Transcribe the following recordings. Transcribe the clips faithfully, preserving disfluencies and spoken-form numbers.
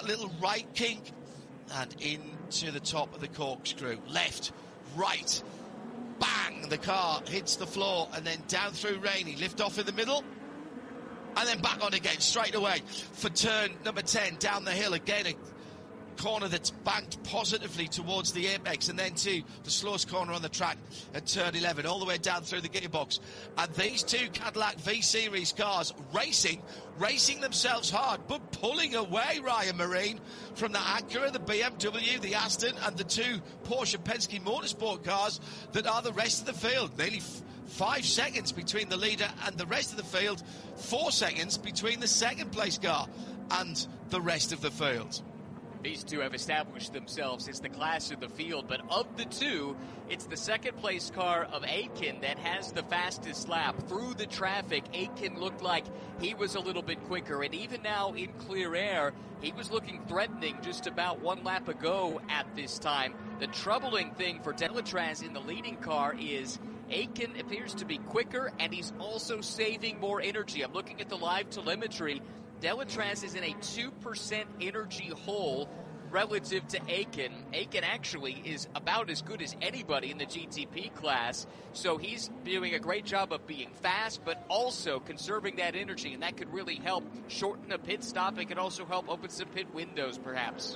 little right kink and into the top of the corkscrew. Left, right, bang, the car hits the floor and then down through Rainey. Lift off in the middle and then back on again straight away for turn number ten, down the hill again. A corner that's banked positively towards the apex, and then to the slowest corner on the track at turn eleven, all the way down through the gearbox. And these two Cadillac V-Series cars racing, racing themselves hard, but pulling away, Ryan Marine, from the Acura, the B M W, the Aston, and the two Porsche Penske Motorsport cars that are the rest of the field. Nearly f- five seconds between the leader and the rest of the field, four seconds between the second place car and the rest of the field. These two have established themselves as the class of the field, but of the two, it's the second-place car of Aitken that has the fastest lap. Through the traffic, Aitken looked like he was a little bit quicker, and even now in clear air, he was looking threatening just about one lap ago at this time. The troubling thing for Delatraz in the leading car is Aitken appears to be quicker, and he's also saving more energy. I'm looking at the live telemetry. Delatraz is in a two percent energy hole relative to Aitken. Aitken actually is about as good as anybody in the G T P class, so he's doing a great job of being fast, but also conserving that energy, and that could really help shorten a pit stop. It could also help open some pit windows, perhaps.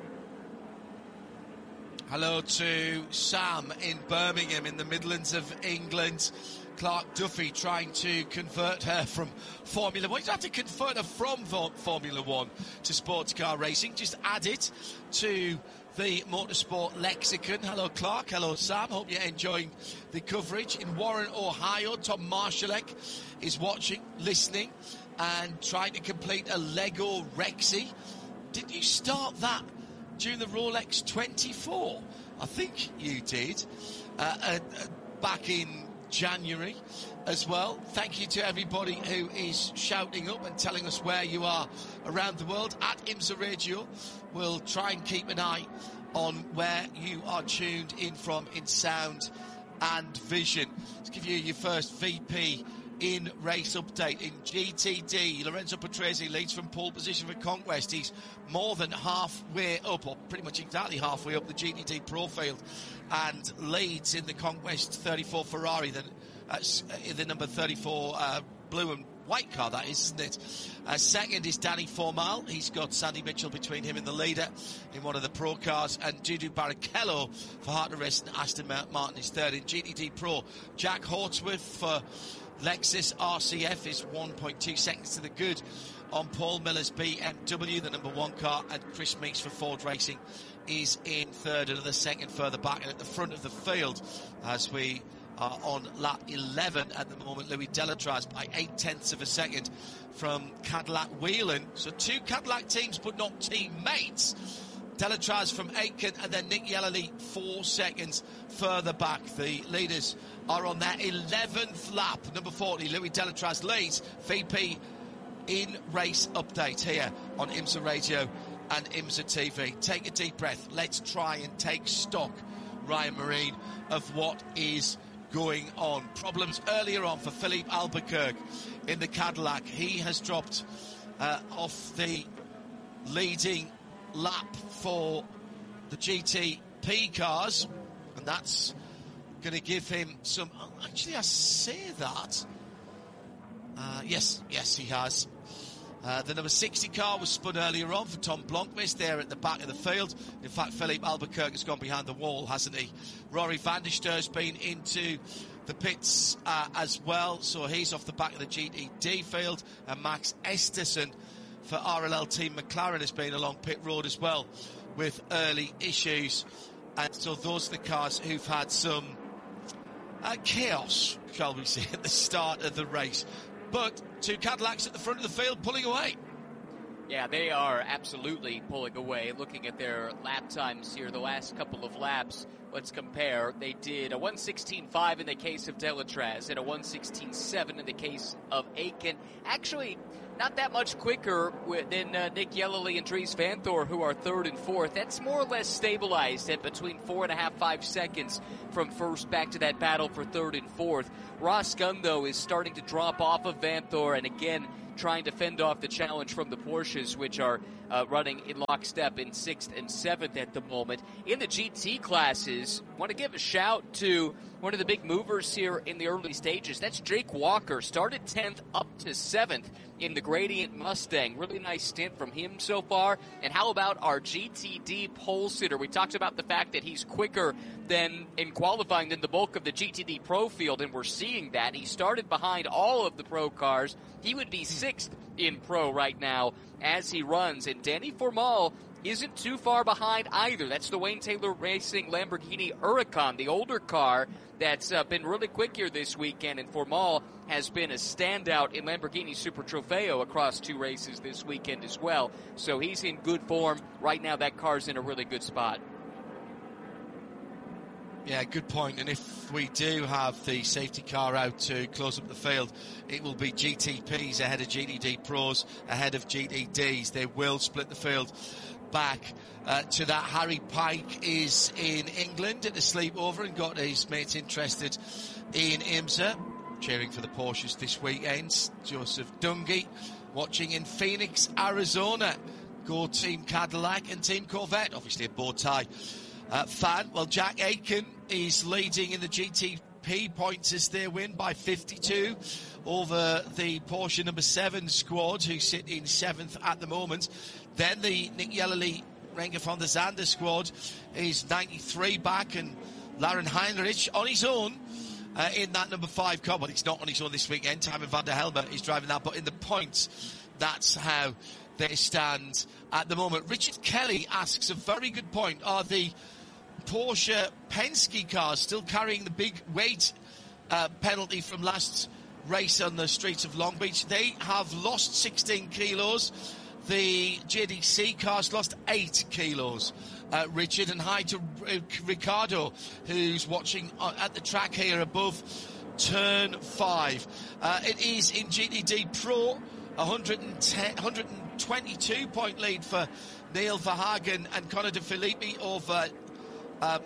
Hello to Sam in Birmingham in the Midlands of England. Clark Duffy trying to convert her from Formula One. You don't have to convert her from Formula One to sports car racing. Just add it to the motorsport lexicon. Hello, Clark. Hello, Sam. Hope you're enjoying the coverage. In Warren, Ohio, Tom Marshallek is watching, listening, and trying to complete a Lego Rexy. Did you start that during the Rolex twenty-four? I think you did. Uh, uh, back in January as well. Thank you to everybody who is shouting up and telling us where you are around the world. At IMSA Radio, we'll try and keep an eye on where you are tuned in from in sound and vision. Let's give you your first V P in race update. In G T D, Lorenzo Patrese leads from pole position for Conquest. He's more than halfway up, or pretty much exactly halfway up the G T D Pro field, and leads in the Conquest thirty-four Ferrari, the, uh, the number thirty-four uh, blue and white car, that is, isn't it? Uh, second is Danny Formal. He's got Sandy Mitchell between him and the leader in one of the Pro cars, and Dudu Barrichello for Hartner Racing and Aston Martin is third. In G T D Pro, Jack Hawksworth for Lexus R C F is one point two seconds to the good on Paul Miller's B M W, the number one car, and Chris Meeks for Ford Racing is in third, another second further back. And at the front of the field, as we are on lap eleven at the moment, Louis Delatraz by eight tenths of a second from Cadillac Whelan. So two Cadillac teams, but not teammates. Delatraz from Aitken, and then Nick Yellerly four seconds further back. The leaders are on their eleventh lap. Number forty, Louis Delatraz leads. V P in race update here on IMSA Radio and IMSA T V. Take a deep breath. Let's try and take stock, Ryan Marine, of what is going on. Problems earlier on for Philippe Albuquerque in the Cadillac. He has dropped uh, off the leading lap for the G T P cars, and that's going to give him some... Actually, I say that. Uh, yes, yes, he has. Uh, the number sixty car was spun earlier on for Tom Blomqvist there at the back of the field. In fact, Philippe Albuquerque has gone behind the wall, hasn't he? Rory van der Stur's been into the pits uh, as well, so he's off the back of the G T D field. And Max Esterson for R L L Team McLaren has been along pit road as well with early issues. And so those are the cars who've had some uh, chaos, shall we say, at the start of the race. But two Cadillacs at the front of the field pulling away. Yeah, they are absolutely pulling away. Looking at their lap times here, the last couple of laps, let's compare. They did a one sixteen point five in the case of Delatraz and a one sixteen point seven in the case of Aitken. Actually, not that much quicker than uh, Nick Yellerly and Dries Vanthoor, who are third and fourth. That's more or less stabilized at between four and a half, five seconds from first back to that battle for third and fourth. Ross Gunn, though, is starting to drop off of Vanthoor, and again, trying to fend off the challenge from the Porsches, which are uh, running in lockstep in sixth and seventh at the moment. In the G T classes, want to give a shout to one of the big movers here in the early stages. That's Jake Walker, started tenth up to seventh in the Gradient Mustang. Really nice stint from him so far. And how about our G T D pole sitter? We talked about the fact that he's quicker than in qualifying than the bulk of the G T D Pro field, and we're seeing that. He started behind all of the Pro cars. He would be sixth in Pro right now as he runs. And Danny Formal isn't too far behind either. That's the Wayne Taylor Racing Lamborghini Huracan, the older car that's uh, been really quick here this weekend, and Formal has been a standout in Lamborghini Super Trofeo across two races this weekend as well. So he's in good form. Right now that car's in a really good spot. Yeah, good point. And if we do have the safety car out to close up the field, it will be G T Ps ahead of G T D Pros, ahead of G T Ds. They will split the field back uh, to that. Harry Pike is in England at a sleepover and got his mates interested in IMSA, cheering for the Porsches this weekend. Joseph Dungy watching in Phoenix, Arizona. Go Team Cadillac and Team Corvette, obviously a bow tie uh, fan. Well, Jack Aitken is leading in the G T P points as they win by fifty-two over the Porsche number seven squad, who sit in seventh at the moment. Then the Nick Yellerly Renger von der Zande squad is ninety-three back, and Laren Heinrich on his own uh, in that number five car. But it's not on his own this weekend. Timon van der Helmer is driving that, but in the points, that's how they stand at the moment. Richard Kelly asks a very good point. Are the Porsche Penske cars still carrying the big weight uh, penalty from last race on the streets of Long Beach? They have lost sixteen kilos. The J D C cars lost eight kilos. Uh, Richard, and hi to uh, Ricardo, who's watching uh, at the track here above turn five. Uh, it is in G T D Pro, one twenty-two point lead for Neil Verhagen and Conor De Filippi over um,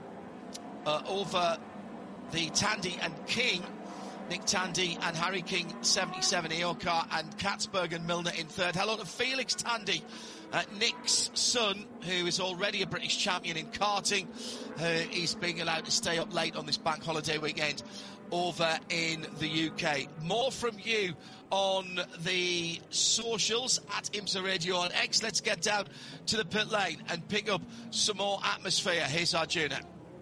uh, over the Tandy and King. Nick Tandy and Harry King, seventy-seven Eocar, and Katzberg and Milner in third. Hello to Felix Tandy, uh, Nick's son, who is already a British champion in karting, who is being allowed to stay up late on this bank holiday weekend over in the U K. More from you on the socials at IMSA Radio on X. Let's get down to the pit lane and pick up some more atmosphere. Here's Arjuna.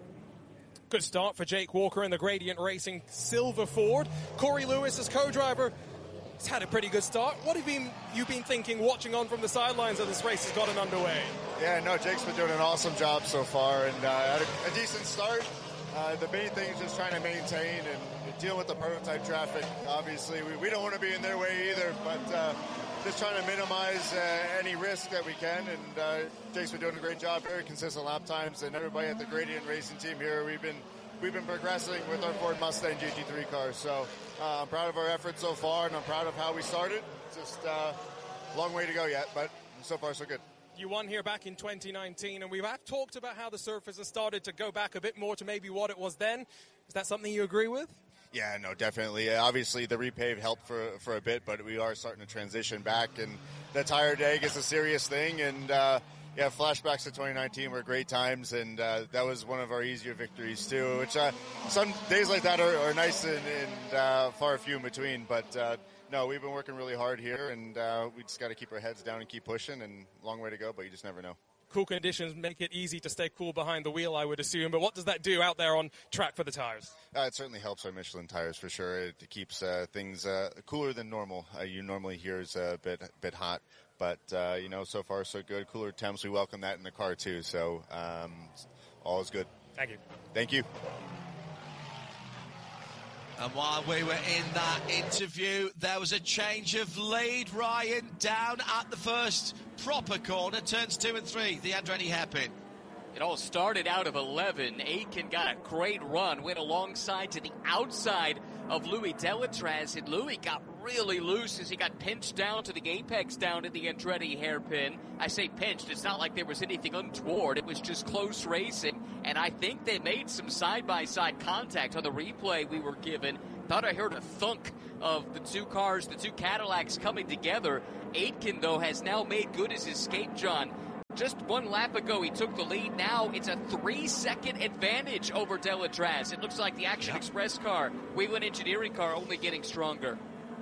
Good start for Jake Walker in the Gradient Racing Silver Ford. Corey Lewis as co-driver. He's had a pretty good start. What have you been, you been thinking watching on from the sidelines as this race has gotten underway? Yeah, no, Jake's been doing an awesome job so far, and uh, had a, a decent start. Uh, the main thing is just trying to maintain and deal with the prototype traffic. Obviously, we, we don't want to be in their way either, but uh, just trying to minimize uh, any risk that we can. And uh, Jake's been doing a great job, very consistent lap times, and everybody at the Gradient Racing team here, we've been we've been progressing with our Ford Mustang G T three cars. So uh, I'm proud of our efforts so far, and I'm proud of how we started. Just a uh, long way to go yet, but so far so good. You won here back in twenty nineteen, and we have talked about how the surface has started to go back a bit more to maybe what it was then. Is that something you agree with? Yeah, no, definitely. Uh, obviously, the repave helped for for a bit, but we are starting to transition back, and the tire dag is a serious thing. And uh, yeah, flashbacks to twenty nineteen were great times, and uh, that was one of our easier victories too. Which uh, some days like that are, are nice and, and uh, far few in between. But uh, no, we've been working really hard here, and uh, we just got to keep our heads down and keep pushing. And long way to go, but you just never know. Cool conditions make it easy to stay cool behind the wheel, I would assume. But what does that do out there on track for the tires? Uh, it certainly helps our Michelin tires for sure. It, it keeps uh, things uh, cooler than normal. Uh, you normally hear is a bit bit hot, but uh, you know, so far so good. Cooler temps, we welcome that in the car too. So um, all is good. Thank you. Thank you. And while we were in that interview, there was a change of lead. Ryan down at the first proper corner, turns two and three, the Andretti hairpin. It all started out of eleven. Aitken got a great run, went alongside to the outside of Louis Delatraz, and Louis got really loose as he got pinched down to the apex down at the Andretti hairpin. I say pinched, it's not like there was anything untoward. It was just close racing, and I think they made some side-by-side contact on the replay we were given. Thought I heard a thunk of the two cars, the two Cadillacs coming together. Aitken, though, has now made good his escape, John. Just one lap ago, he took the lead. Now it's a three-second advantage over Delatraz. It looks like the Action yep. Express car, Whelen Engineering car, only getting stronger.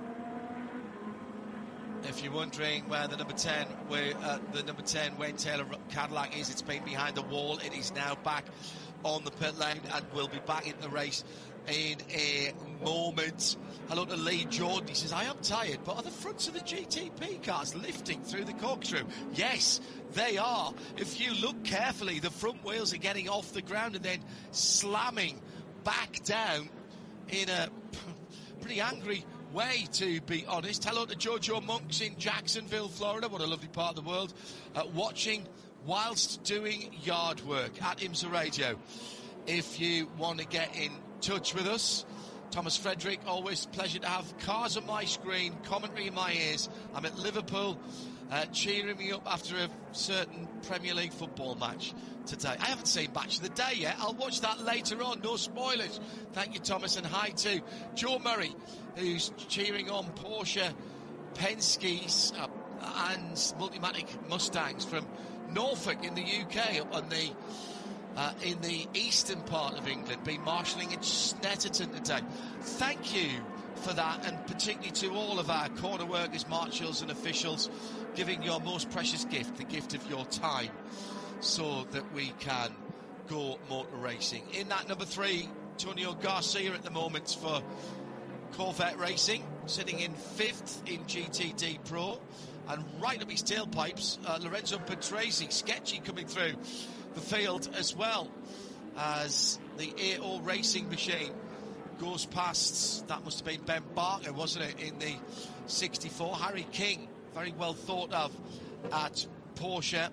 If you're wondering where the number ten, where uh, the number ten Wayne Taylor Cadillac is, it's been behind the wall. It is now back on the pit lane and will be back in the race in a moment. Hello to Lee Jordan. He says, I am tired, but are the fronts of the G T P cars lifting through the corkscrew? Yes, they are. If you look carefully, the front wheels are getting off the ground and then slamming back down in a pretty angry way, to be honest. Hello to Jojo Monks in Jacksonville, Florida. What a lovely part of the world. Uh, watching whilst doing yard work at IMSA Radio. If you want to get in touch with us, Thomas Frederick, always a pleasure to have cars on my screen, commentary in my ears. I'm at Liverpool, uh, cheering me up after a certain Premier League football match today. I haven't seen Match of the Day yet. I'll watch that later on. No spoilers. Thank you, Thomas, and hi to Joe Murray, who's cheering on Porsche Penske's uh, and Multimatic Mustangs from Norfolk in the U K, up on the uh, in the eastern part of England, been marshalling in Snetterton today. Thank you for that, and particularly to all of our corner workers, marshals and officials, giving your most precious gift, the gift of your time, so that we can go motor racing. In that number three, Antonio Garcia at the moment for Corvette Racing, sitting in fifth in G T D Pro, and right up his tailpipes, uh, Lorenzo Patrese, sketchy coming through the field, as well as the A O Racing machine goes past. That must have been Ben Barker, wasn't it, in the sixty-four. Harry King, very well thought of at Porsche,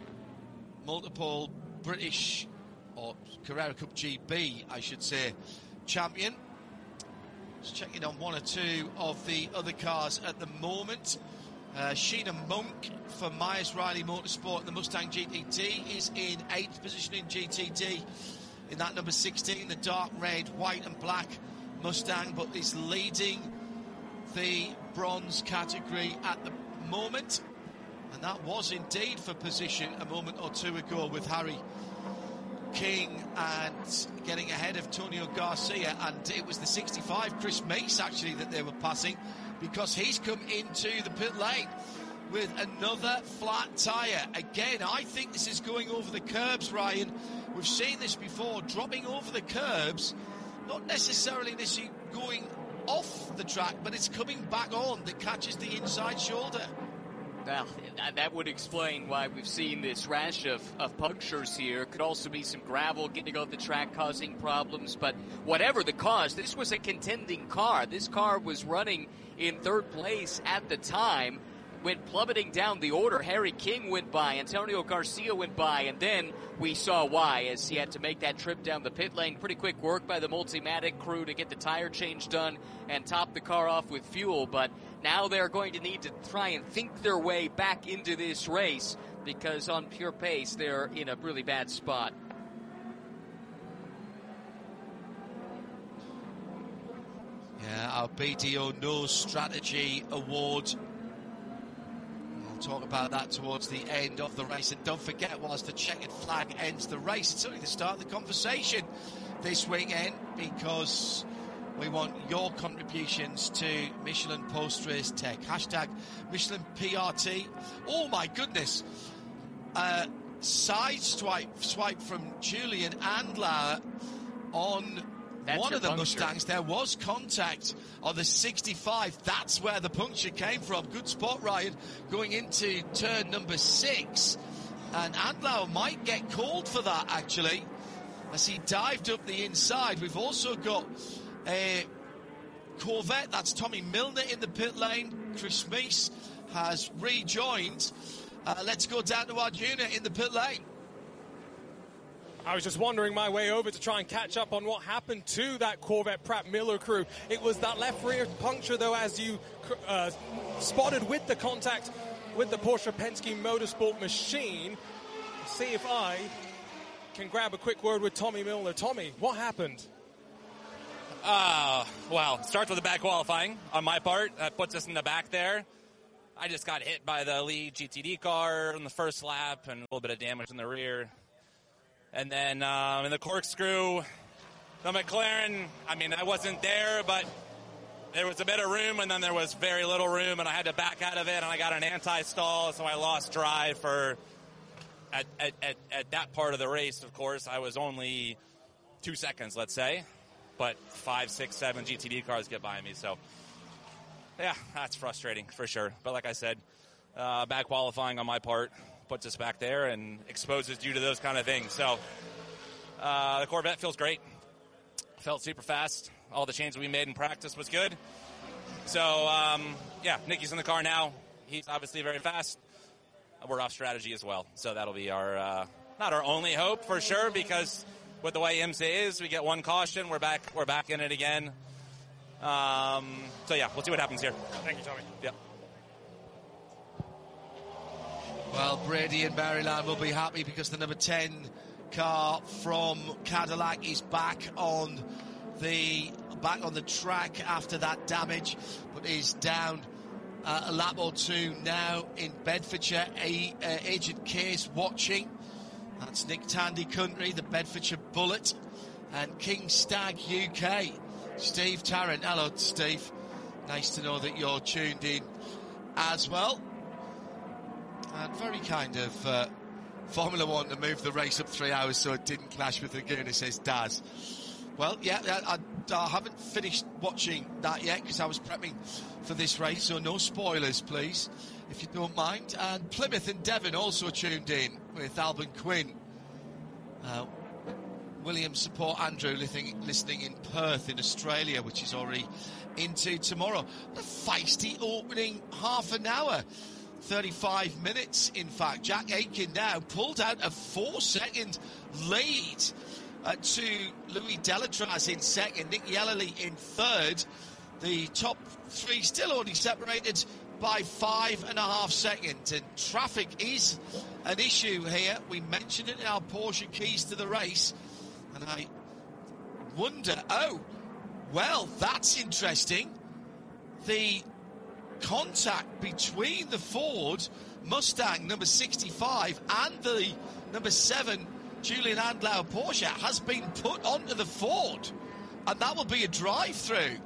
multiple British, or Carrera Cup G B, I should say, champion. Just checking on one or two of the other cars at the moment. Uh, Sheena Monk for Myers Riley Motorsport, the Mustang G T D, is in eighth position in G T D. In that number sixteen, the dark red, white and black Mustang, but is leading the bronze category at the moment. And that was indeed for position a moment or two ago with Harry King and getting ahead of Antonio Garcia, and it was the sixty-five Chris Mace actually that they were passing, because he's come into the pit lane with another flat tyre. Again, I think this is going over the curbs, Ryan. We've seen this before, dropping over the curbs, not necessarily necessarily going off the track, but it's coming back on that catches the inside shoulder. Well, that would explain why we've seen this rash of, of punctures here. Could also be some gravel getting off the track causing problems. But whatever the cause, this was a contending car. This car was running in third place at the time. Went plummeting down the order. Harry King went by, Antonio Garcia went by, and then we saw why as he had to make that trip down the pit lane. Pretty quick work by the Multimatic crew to get the tire change done and top the car off with fuel. But now they're going to need to try and think their way back into this race, because on pure pace they're in a really bad spot. Yeah, our B D O Nose Strategy Award. We'll talk about that towards the end of the race. And don't forget, whilst the checkered flag ends the race, it's only the start of the conversation this weekend, because we want your contributions to Michelin Post-Race Tech. Hashtag Michelin P R T. Oh my goodness. Uh, side swipe, swipe from Julian Andlauer on That's one of the puncture. Mustangs. There was contact on the sixty-five. That's where the puncture came from. Good spot, Ryan, going into turn number six. And Andlauer might get called for that, actually, as he dived up the inside. We've also got a Corvette. That's Tommy Milner in the pit lane. Chris Meese has rejoined. Uh, let's go down to Arjuna in the pit lane. I was just wandering my way over to try and catch up on what happened to that Corvette Pratt Miller crew. It was that left rear puncture, though, as you uh, spotted with the contact with the Porsche Penske Motorsport machine. See if I can grab a quick word with Tommy Milner. Tommy, what happened? Uh, well, starts with the bad qualifying on my part. That puts us in the back there. I just got hit by the lead G T D car in the first lap and a little bit of damage in the rear. And then um, in the corkscrew, the McLaren, I mean, I wasn't there, but there was a bit of room, and then there was very little room, and I had to back out of it, and I got an anti-stall, so I lost drive for, at, at, at, at that part of the race, of course, I was only two seconds, let's say. But five, six, seven G T D cars get by me. So, yeah, that's frustrating for sure. But like I said, uh, bad qualifying on my part puts us back there and exposes you to those kind of things. So, uh, the Corvette feels great. Felt super fast. All the changes we made in practice was good. So, um, yeah, Nicky's in the car now. He's obviously very fast. We're off strategy as well. So that'll be our, uh, not our only hope for sure, because with the way IMSA is, we get one caution, we're back we're back in it again. Um, so, yeah, we'll see what happens here. Thank you, Tommy. Yeah. Well, Brady and Maryland will be happy because the number ten car from Cadillac is back on the back on the track after that damage, but is down uh, a lap or two now in Bedfordshire. A, uh, Agent Case watching. That's Nick Tandy Country, the Bedfordshire Bullet, and King Stag U K. Steve Tarrant. Hello, Steve. Nice to know that you're tuned in as well. And very kind of uh, Formula One to move the race up three hours so it didn't clash with Laguna, says Daz. Well, yeah, I, I haven't finished watching that yet because I was prepping for this race, so no spoilers, please, if you don't mind. And Plymouth and Devon also tuned in with Alban Quinn. Uh, Williams support Andrew listening, listening in Perth in Australia, which is already into tomorrow. A feisty opening half an hour. thirty-five minutes, in fact. Jack Aitken now pulled out a four-second lead uh, to Louis Delatraz in second, Nick Yellerly in third. The top three still only separated by five and a half seconds. And traffic is an issue here. We mentioned it in our Porsche Keys to the Race. And I wonder, oh, well, that's interesting. The contact between the Ford Mustang number sixty-five and the number seven Julian Andlau Porsche has been put onto the Ford, and that will be a drive-through.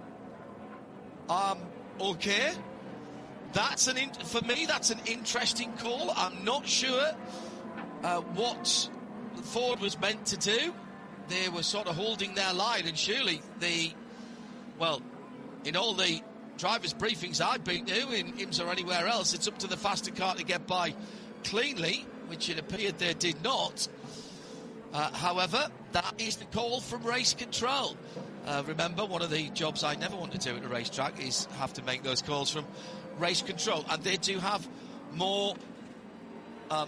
Um, okay, that's an in- for me that's an interesting call. I'm not sure uh, what Ford was meant to do. They were sort of holding their line, and surely the well, in all the drivers' briefings I've been to in IMSA or anywhere else, it's up to the faster car to get by cleanly, which it appeared they did not. Uh, however, that is the call from race control. Uh, remember, one of the jobs I never want to do at a racetrack is have to make those calls from race control, and they do have more um,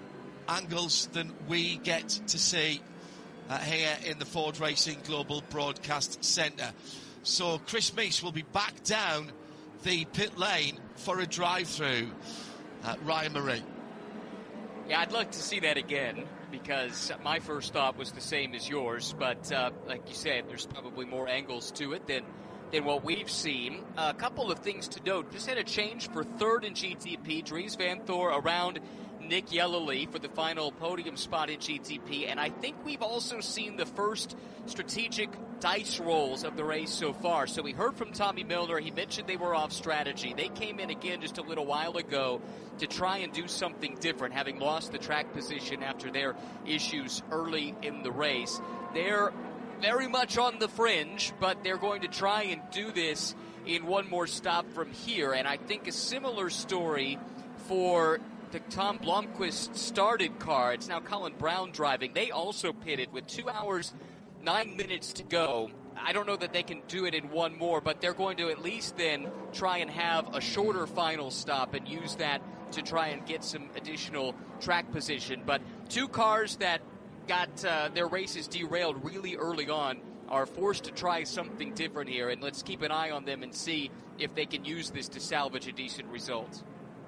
angles than we get to see uh, here in the Ford Racing Global Broadcast Centre. So Chris Meese will be back down the pit lane for a drive-through. Uh, Ryan Marie. Yeah, I'd like to see that again, because my first thought was the same as yours, but uh, like you said, there's probably more angles to it than than what we've seen. A couple of things to note. Just had a change for third in G T P. Dries Van Thor around Nick Yellerly for the final podium spot in G T P, and I think we've also seen the first strategic dice rolls of the race so far. So we heard from Tommy Milner. He mentioned they were off strategy. They came in again just a little while ago to try and do something different, having lost the track position after their issues early in the race. They're very much on the fringe, but they're going to try and do this in one more stop from here. And I think a similar story for the Tom Blomqvist started car. It's now Colin Brown driving. They also pitted with two hours, nine minutes to go. I don't know that they can do it in one more, but they're going to at least then try and have a shorter final stop and use that to try and get some additional track position. But two cars that got uh, their races derailed really early on are forced to try something different here, and let's keep an eye on them and see if they can use this to salvage a decent result.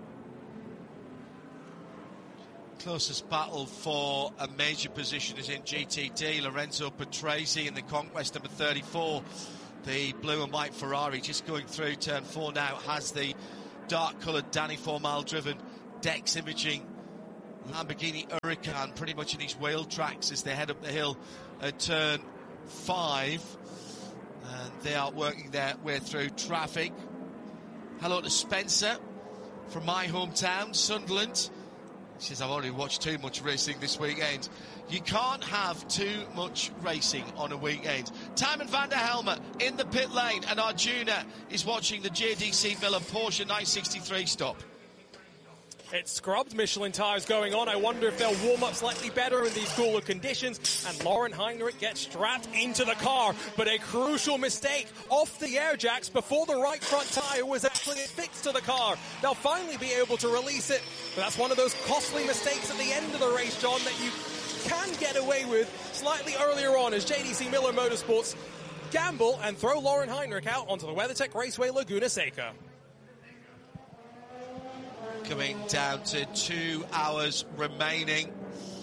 Closest battle for a major position is in G T D. Lorenzo Patrese in the Conquest number thirty-four The blue and white Ferrari just going through turn four now has the dark-coloured Danny four mile driven Dex Imaging Lamborghini Huracan pretty much in his wheel tracks as they head up the hill at turn five. And they are working their way through traffic. Hello to Spencer from my hometown, Sunderland. He says, I've already watched too much racing this weekend. You can't have too much racing on a weekend. Timon van der Helme in the pit lane, and Arjuna is watching the J D C Miller Porsche nine sixty-three stop. It's scrubbed Michelin tyres going on. I wonder if they'll warm up slightly better in these cooler conditions. And Lauren Heinrich gets strapped into the car. But a crucial mistake off the air jacks before the right front tyre was actually fixed to the car. They'll finally be able to release it. But that's one of those costly mistakes at the end of the race, John, that you can get away with slightly earlier on as J D C Miller Motorsports gamble and throw Lauren Heinrich out onto the WeatherTech Raceway Laguna Seca. Coming down to two hours remaining.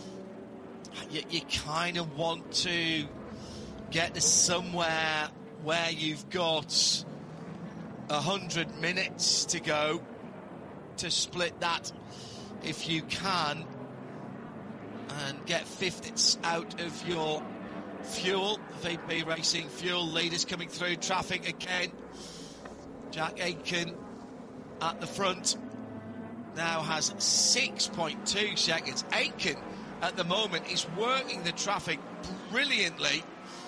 You, you kind of want to get to somewhere where you've got a hundred minutes to go to split that if you can and get fifths out of your fuel. V P Racing fuel leaders coming through traffic again. Jack Aitken at the front now has six point two seconds. Aitken at the moment is working the traffic brilliantly,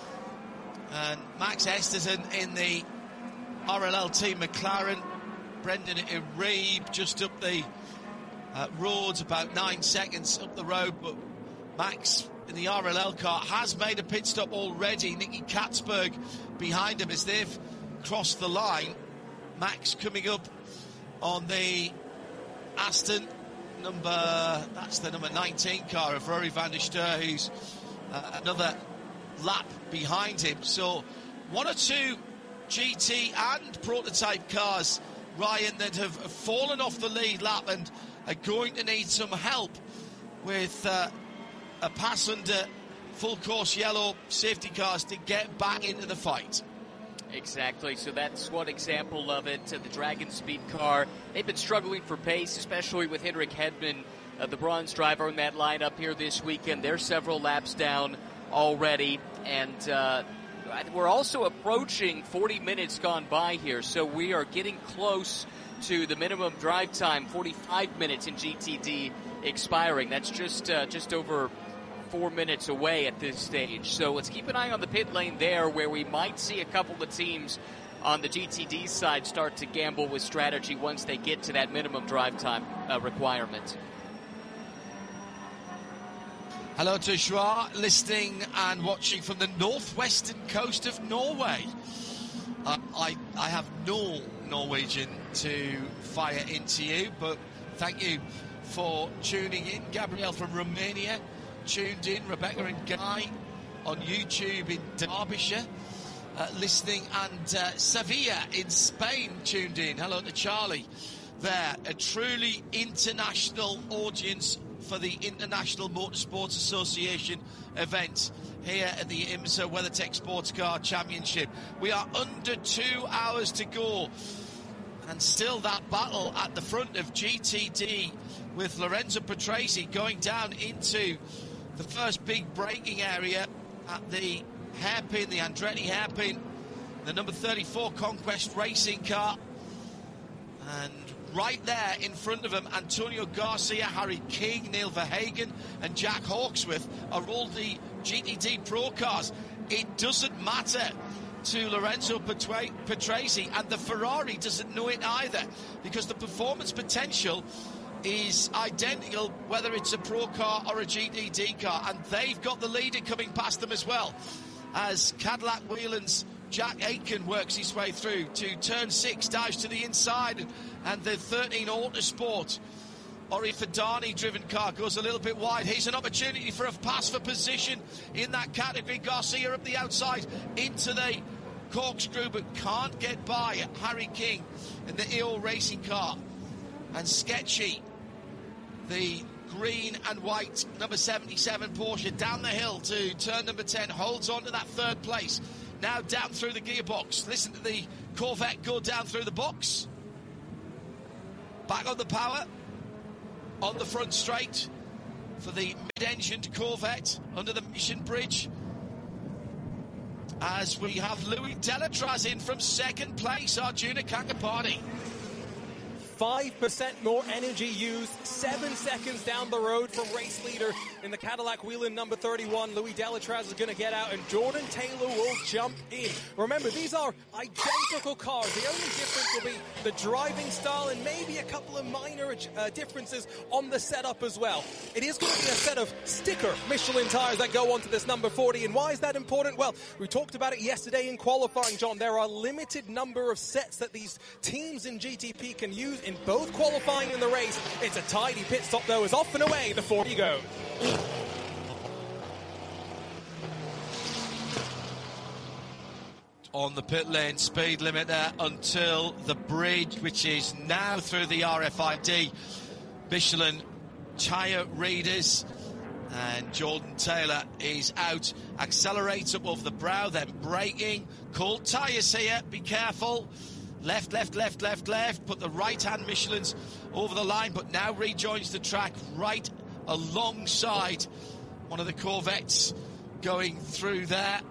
and Max Esterson in the R L L team McLaren, Brendan Iribe just up the uh, roads, about nine seconds up the road, but Max in the R L L car has made a pit stop already. Nicky Katzberg behind him as they've crossed the line. Max coming up on the Aston number, that's the number nineteen car of Rory van der Steur, who's uh, another lap behind him. So one or two G T and prototype cars, Ryan, that have fallen off the lead lap and are going to need some help with uh, a pass under full course yellow safety cars to get back into the fight. Exactly, so that's one example of it. Uh, the Dragon Speed car, they've been struggling for pace, especially with Henrik Hedman, uh, the bronze driver in that lineup here this weekend. They're several laps down already, and uh, we're also approaching forty minutes gone by here, so we are getting close to the minimum drive time, forty-five minutes in G T D expiring. That's just uh, just over four minutes away at this stage. So let's keep an eye on the pit lane there, where we might see a couple of teams on the G T D side start to gamble with strategy once they get to that minimum drive time uh, requirement. Hello to Joa, listening and watching from the northwestern coast of Norway. Uh, I, I have no Norwegian to fire into you, but thank you for tuning in. Gabrielle from Romania tuned in, Rebecca and Guy on YouTube in Derbyshire uh, listening, and uh, Sevilla in Spain tuned in. Hello to Charlie there. A truly international audience for the International Motorsports Association event here at the IMSA WeatherTech Sports Car Championship. We are under two hours to go, and still that battle at the front of G T D with Lorenzo Patrese going down into the first big braking area at the hairpin, the Andretti hairpin, the number thirty-four Conquest Racing car. And right there in front of him, Antonio Garcia, Harry King, Neil Verhagen and Jack Hawksworth are all the G T D Pro cars. It doesn't matter to Lorenzo Patrese, and the Ferrari doesn't know it either, because the performance potential is identical whether it's a Pro car or a G T D car, and they've got the leader coming past them as well, as Cadillac Whelan's Jack Aitken works his way through to turn six, dives to the inside, and the thirteen Autosport Ori Fadani driven car goes a little bit wide. Here's an opportunity for a pass for position in that category. Garcia up the outside into the corkscrew, but can't get by Harry King in the E O Racing car. And Sketchy, the green and white number seventy-seven Porsche, down the hill to turn number ten, holds on to that third place. now down through the gearbox. Listen to the Corvette go down through the box. Back on the power. On the front straight for the mid-engined Corvette under the Mission Bridge. As we have Louis Delatraz in from second place, Arjuna Kankapani. five percent more energy used, seven seconds down the road from race leader in the Cadillac Whelen number thirty-one. Louis Delatraz is going to get out, and Jordan Taylor will jump in. Remember, these are identical cars. The only difference will be the driving style and maybe a couple of minor uh, differences on the setup as well. It is going to be a set of sticker Michelin tires that go onto this number forty. And why is that important? Well, we talked about it yesterday in qualifying, John. There are a limited number of sets that these teams in G T P can use in both qualifying and the race. It's a tidy pit stop, though, as off and away the forty go. On the pit lane, speed limiter until the bridge, which is now through the R F I D Michelin tyre readers. And Jordan Taylor is out. Accelerates up over the brow, then braking. Cold tyres here, be careful. Left, left, left, left, left. Put the right-hand Michelins over the line, but now rejoins the track right alongside one of the Corvettes going through there.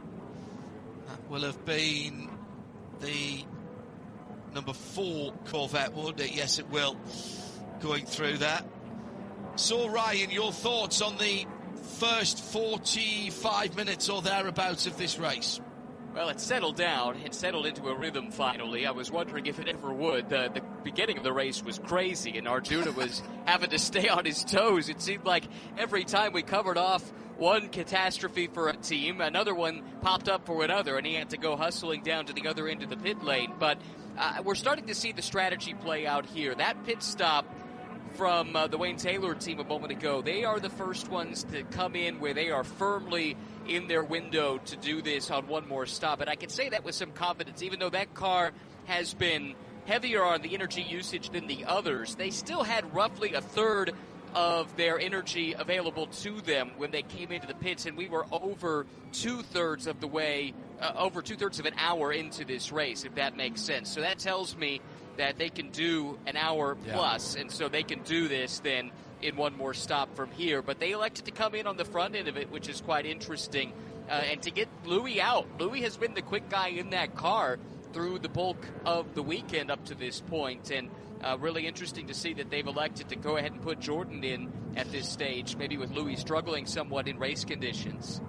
That will have been the number four Corvette, won't it? Yes, it will. Going through that. So, Ryan, your thoughts on the first forty-five minutes or thereabouts of this race? Well, it settled down. It settled into a rhythm finally. I was wondering if it ever would. The, the beginning of the race was crazy, and Arjuna was having to stay on his toes. It seemed like every time we covered off one catastrophe for a team, another one popped up for another, and he had to go hustling down to the other end of the pit lane. But uh, we're starting to see the strategy play out here. That pit stop from uh, the Wayne Taylor team a moment ago, they are the first ones to come in where they are firmly in their window to do this on one more stop. And I can say that with some confidence, even though that car has been heavier on the energy usage than the others, they still had roughly a third of their energy available to them when they came into the pits, and we were over two-thirds of the way, uh, over two-thirds of an hour into this race, if that makes sense. So that tells me that they can do an hour yeah. plus, and so they can do this then in one more stop from here. But they elected to come in on the front end of it, which is quite interesting. Uh, and to get Louis out, Louis has been the quick guy in that car through the bulk of the weekend up to this point, and uh, really interesting to see that they've elected to go ahead and put Jordan in at this stage, maybe with Louis struggling somewhat in race conditions.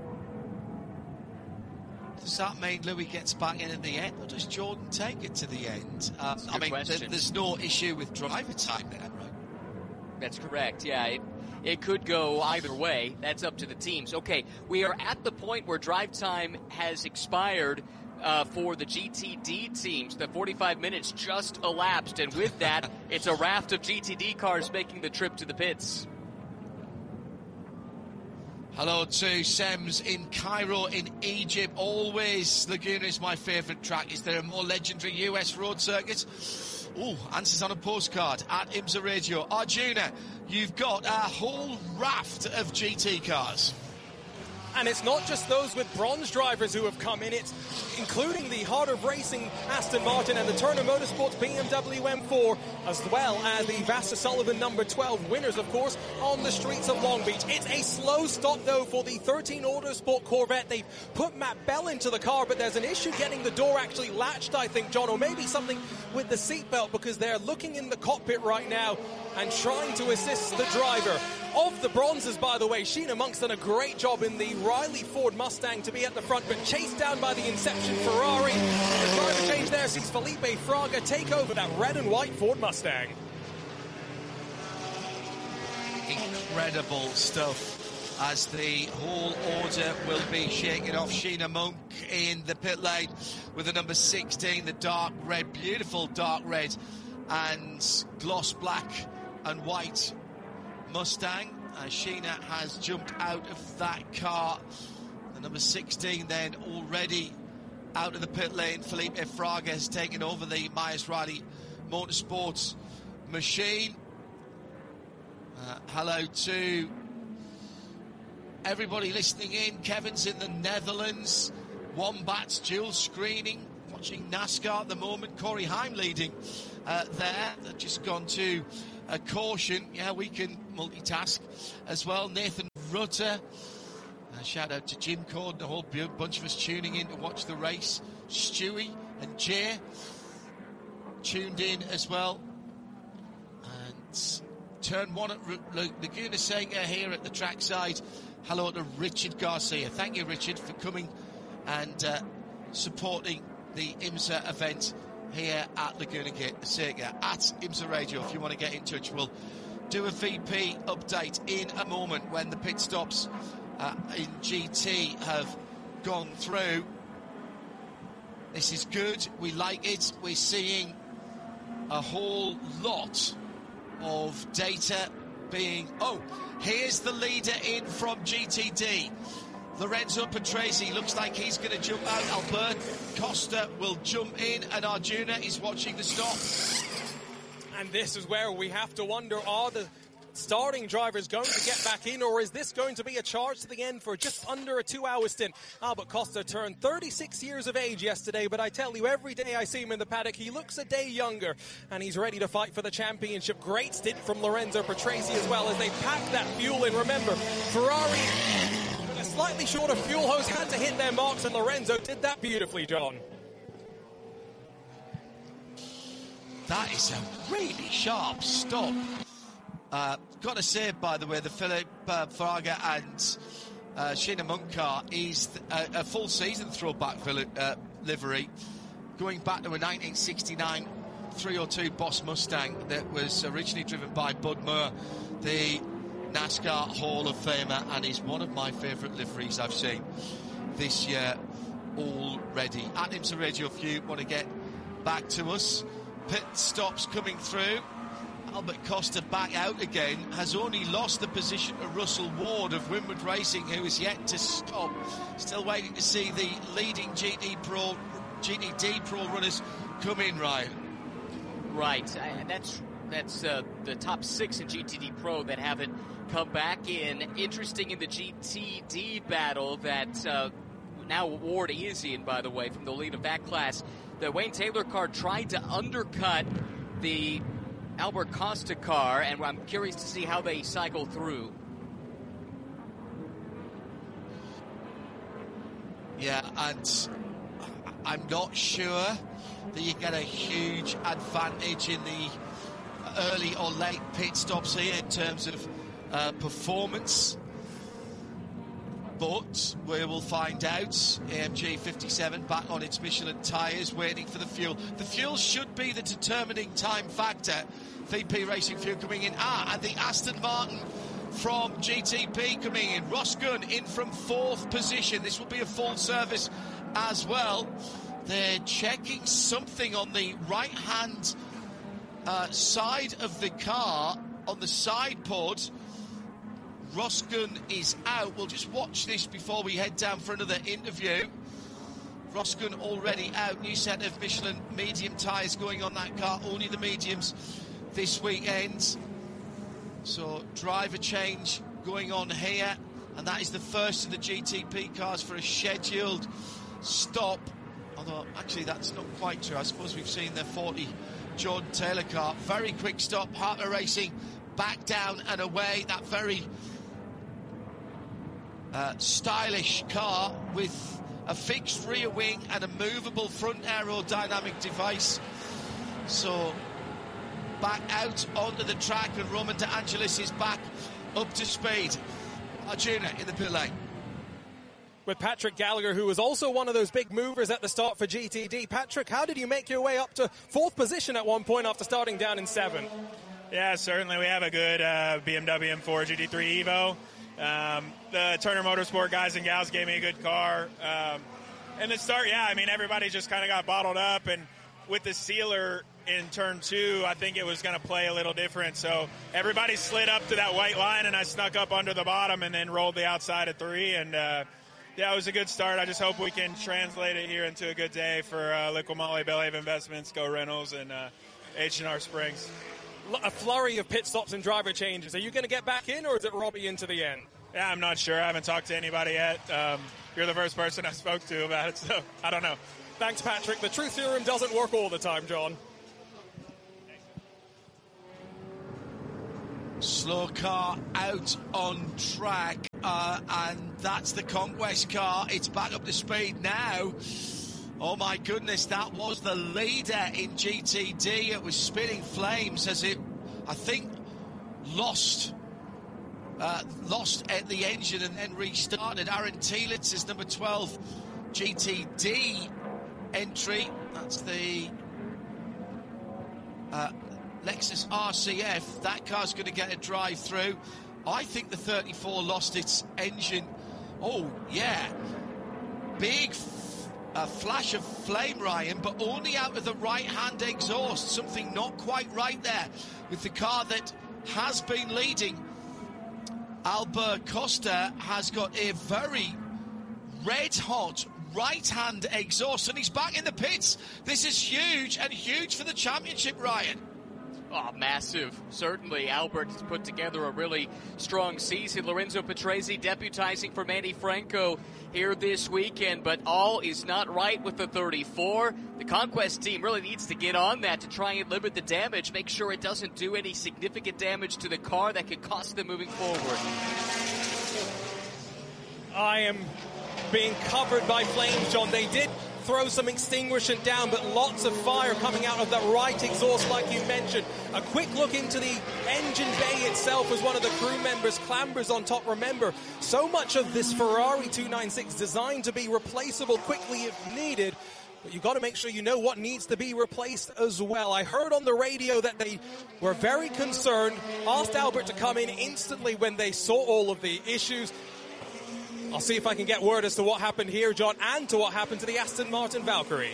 Does that mean Louis gets back in at the end, or does Jordan take it to the end? Um, I mean, th- there's no issue with driver time there, right? That's correct, yeah. It, it could go either way. That's up to the teams. Okay, we are at the point where drive time has expired uh, for the G T D teams. The forty-five minutes just elapsed, and with that, it's a raft of G T D cars making the trip to the pits. Hello to Sems in Cairo in Egypt. Always Laguna is my favourite track. Is there a more legendary U S road circuit? Ooh, answers on a postcard at IMSA Radio. Arjuna, you've got a whole raft of G T cars. And it's not just those with bronze drivers who have come in, it's including the Heart of Racing Aston Martin and the Turner Motorsports B M W M four, as well as the Vassar Sullivan number twelve winners, of course, on the streets of Long Beach. It's a slow stop, though, for the thirteen Autosport Corvette. They've put Matt Bell into the car, but there's an issue getting the door actually latched, I think, John, or maybe something with the seatbelt, because they're looking in the cockpit right now and trying to assist the driver. Of the bronzes, by the way, Sheena Monk's done a great job in the Riley Ford Mustang to be at the front, but chased down by the Inception Ferrari. The driver change there sees Felipe Fraga take over that red and white Ford Mustang. Incredible stuff as the whole order will be shaking off. Sheena Monk in the pit lane with the number sixteen, the dark red, beautiful dark red and gloss black and white Mustang. Uh, Sheena has jumped out of that car. The number sixteen then already out of the pit lane. Felipe Fraga has taken over the Myers Riley Motorsports machine. Uh, hello to everybody listening in. Kevin's in the Netherlands. Wombats dual screening, watching NASCAR at the moment. Corey Heim leading uh, there. They've just gone to a caution. Yeah, we can multitask as well. Nathan Rutter. Uh, shout out to Jim Corden, a whole bunch of us tuning in to watch the race. Stewie and Jay tuned in as well. And turn one at Laguna Seca here at the trackside. Hello to Richard Garcia. Thank you, Richard, for coming and uh, supporting the IMSA event here at Laguna Seca. At IMSA Radio, if you want to get in touch. We'll do a V P update in a moment when the pit stops uh, in G T have gone through. This is good. We like it. We're seeing a whole lot of data being... Oh, here's the leader in from G T D. Lorenzo Patrese looks like he's going to jump out. Albert Costa will jump in, and Arjuna is watching the stop. And this is where we have to wonder, are the starting drivers going to get back in, or is this going to be a charge to the end for just under a two-hour stint? Albert Costa turned thirty-six years of age yesterday, but I tell you, every day I see him in the paddock, he looks a day younger, and he's ready to fight for the championship. Great stint from Lorenzo Patrese as well, as they pack that fuel in. Remember, Ferrari, with a slightly shorter fuel hose, had to hit their marks, and Lorenzo did that beautifully, John. That is a really sharp stop. Uh, got to say, by the way, the Philip uh, Farraga and uh, Sheena Monk car is a, a full season throwback uh, livery, going back to a nineteen sixty-nine three oh two Boss Mustang that was originally driven by Bud Moore, the NASCAR Hall of Famer, and is one of my favourite liveries I've seen this year already. At IMSA Radio, if you want to get back to us, pit stops coming through. Albert Costa back out again, has only lost the position to Russell Ward of Winward Racing, who is yet to stop. Still waiting to see the leading G T Pro, G T D Pro runners come in, Ryan. Right, uh, that's that's uh, the top six in G T D Pro that haven't come back in. Interesting in the G T D battle that uh, now Ward is in, by the way, from the lead of that class. The Wayne Taylor car tried to undercut the Albert Costa car, and I'm curious to see how they cycle through. Yeah, and I'm not sure that you get a huge advantage in the early or late pit stops here in terms of uh, performance. But we will find out. A M G fifty-seven back on its Michelin tyres, waiting for the fuel. The fuel should be the determining time factor. V P Racing Fuel coming in. Ah, and the Aston Martin from G T P coming in. Ross Gunn in from fourth position. This will be a full service as well. They're checking something on the right-hand uh, side of the car, on the side pod. Ross Gunn is out. We'll just watch this before we head down for another interview. Ross Gunn already out. New set of Michelin medium tyres going on that car. Only the mediums this weekend. So driver change going on here. And that is the first of the G T P cars for a scheduled stop. Although, actually, that's not quite true. I suppose we've seen the forty Jordan Taylor car. Very quick stop. Hartner Racing back down and away. That very... Uh, stylish car with a fixed rear wing and a movable front aerodynamic device. So back out onto the track, and Roman De Angelis is back up to speed. Arjuna in the pit lane. With Patrick Gallagher, who was also one of those big movers at the start for G T D. Patrick, how did you make your way up to fourth position at one point after starting down in seven? Yeah, certainly. We have a good uh, B M W M four G T three Evo. Um, the Turner Motorsport guys and gals gave me a good car. Um, and the start, yeah, I mean, everybody just kind of got bottled up. And with the sealer in turn two, I think it was going to play a little different. So everybody slid up to that white line, and I snuck up under the bottom and then rolled the outside at three. And, uh, yeah, it was a good start. I just hope we can translate it here into a good day for uh, Liqui Moly, Bellhaven Investments, Go Reynolds, and uh, H and R Springs. A flurry of pit stops and driver changes. Are you going to get back in, or is it Robbie into the end? Yeah, I'm not sure. I haven't talked to anybody yet. Um, you're the first person I spoke to about it, so I don't know. Thanks, Patrick. The truth serum doesn't work all the time, John. Slow car out on track, uh, and that's the Conquest car. It's back up to speed now. Oh my goodness, that was the leader in G T D. It was spitting flames as it, I think, lost uh, lost at the engine and then restarted. Aaron Telitz is number twelve G T D entry. That's the uh, Lexus R C F. That car's going to get a drive through. I think the thirty-four lost its engine. Oh, yeah. Big a flash of flame, Ryan, but only out of the right-hand exhaust. Something not quite right there with the car that has been leading. Albert Costa has got a very red-hot right-hand exhaust, and he's back in the pits. This is huge, and huge for the championship, Ryan. Oh, massive. Certainly, Albert has put together a really strong season. Lorenzo Patrese deputizing for Manny Franco here this weekend, but all is not right with the thirty-four. The Conquest team really needs to get on that to try and limit the damage, make sure it doesn't do any significant damage to the car that could cost them moving forward. I am being covered by flames, John. They did throw some extinguishant down, but lots of fire coming out of that right exhaust, like you mentioned. A quick look into the engine bay itself as one of the crew members clambers on top. Remember, so much of this Ferrari two ninety-six designed to be replaceable quickly if needed, but you've got to make sure you know what needs to be replaced as well. I heard on the radio that they were very concerned, asked Albert to come in instantly when they saw all of the issues. I'll see if I can get word as to what happened here, John, and to what happened to the Aston Martin Valkyrie.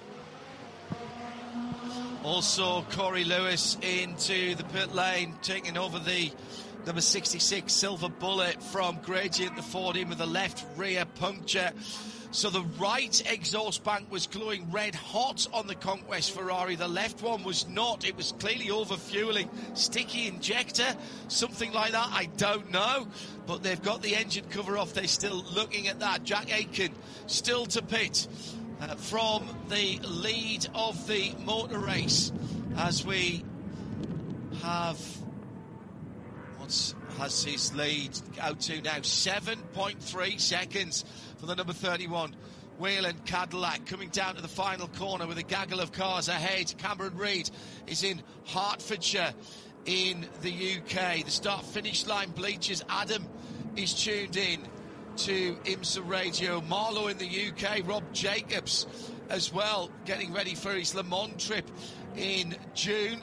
Also, Corey Lewis into the pit lane, taking over the number sixty-six Silver Bullet from Gradient, the Ford, in with a left rear puncture. So the right exhaust bank was glowing red hot on the Conquest Ferrari. The left one was not. It was clearly over-fueling. Sticky injector, something like that, I don't know. But they've got the engine cover off. They're still looking at that. Jack Aitken still to pit uh, from the lead of the motor race as we have... What's has his lead out to now? seven point three seconds for the number thirty-one Whelen Cadillac, coming down to the final corner with a gaggle of cars ahead. Cameron Reid is in Hertfordshire in the U K. The start-finish line bleachers. Adam is tuned in to IMSA Radio. Marlow in the U K. Rob Jacobs as well, getting ready for his Le Mans trip in June.